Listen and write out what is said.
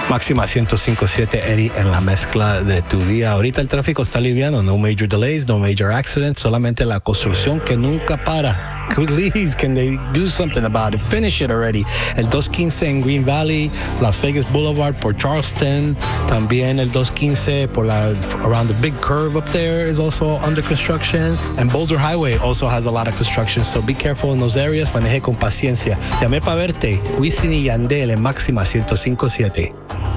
Máxima 105.7, Eddie, en la mezcla de tu día. Ahorita el tráfico está liviano, no major delays, no major accidents, solamente la construcción que nunca para. Please, can they do something about it? Finish it already. El 215 en Green Valley, Las Vegas Boulevard por Charleston, también el 215 por around the big curve up there is also under construction. And Boulder Highway also has a lot of construction, so be careful in those areas. Maneje con paciencia. Llamé para verte. Wisin y Yandel en Máxima 105.7.